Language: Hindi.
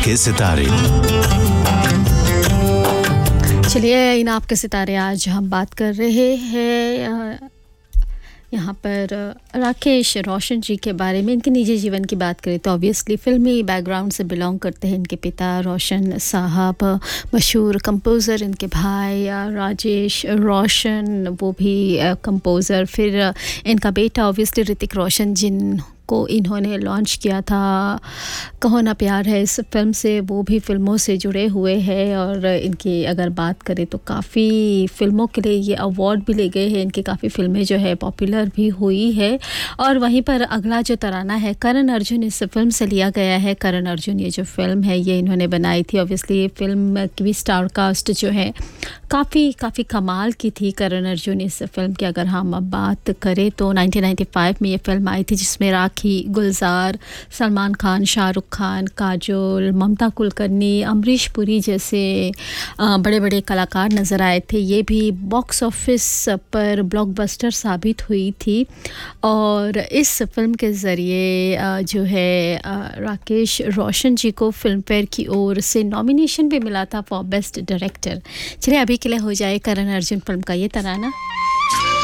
आपके सितारे। चलिए इन आपके सितारे आज हम बात कर रहे हैं यहाँ पर राकेश रोशन जी के बारे में। इनके निजी जीवन की बात करें तो ऑब्वियसली फिल्मी बैकग्राउंड से बिलोंग करते हैं इनके पिता रोशन साहब, मशहूर कंपोज़र। इनके भाई राजेश रोशन, वो भी कंपोज़र। फिर इनका बेटा ऑब्वियसली ऋतिक रोशन, जिन को इन्होंने लॉन्च किया था कहो ना प्यार है इस फिल्म से, वो भी फ़िल्मों से जुड़े हुए हैं। और इनकी अगर बात करें तो काफ़ी फ़िल्मों के लिए ये अवार्ड भी ले गए हैं। इनकी काफ़ी फ़िल्में जो है पॉपुलर भी हुई है। और वहीं पर अगला जो तराना है करण अर्जुन इस फिल्म से लिया गया है। करण अर्जुन ये जो फ़िल्म है ये इन्होंने बनाई थी। ऑब्वियसली ये फ़िल्म की भी स्टार कास्ट जो है काफ़ी कमाल की थी। करण अर्जुन इस फिल्म की अगर हम अब बात करें तो 1995 में ये फ़िल्म आई थी, जिसमें राखी, गुलजार, सलमान खान, शाहरुख खान, काजोल, ममता कुलकर्णी, अमरीश पुरी जैसे बड़े बड़े कलाकार नज़र आए थे। ये भी बॉक्स ऑफिस पर ब्लॉकबस्टर साबित हुई थी। और इस फिल्म के ज़रिए जो है राकेश रोशन जी को फिल्म फेयर की ओर से नॉमिनेशन भी मिला था फॉर बेस्ट डायरेक्टर। चलिए अभी के लिए हो जाए करण अर्जुन फिल्म का ये तराना।